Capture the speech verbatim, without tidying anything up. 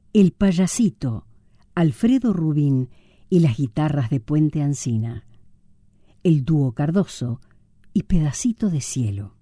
El Payasito, Alfredo Rubín y las guitarras de Puente Alsina. El dúo Cardoso y Pedacito de Cielo.